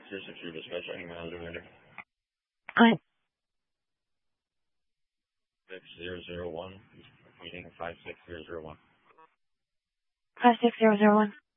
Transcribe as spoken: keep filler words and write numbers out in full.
Three six zero dispatch. I can manage it. Hi. Six zero zero one. Meeting five six zero zero one. Five six zero zero one.